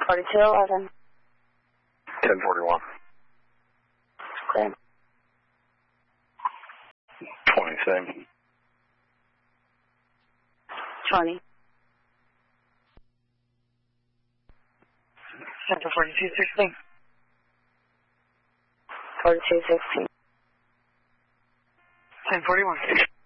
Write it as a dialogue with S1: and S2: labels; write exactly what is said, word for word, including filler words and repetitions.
S1: forty-two eleven.
S2: ten forty-one.
S1: Clear.
S2: twenty, same.
S1: twenty.
S3: Center forty-two sixteen.
S1: forty-two sixteen.
S3: ten forty-one.